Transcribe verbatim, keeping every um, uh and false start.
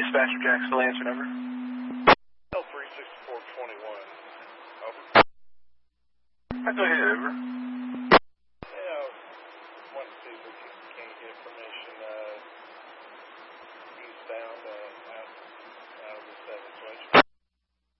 Dispatcher Jack, still answering, over. L three sixty-four twenty-one, over. Go ahead, over.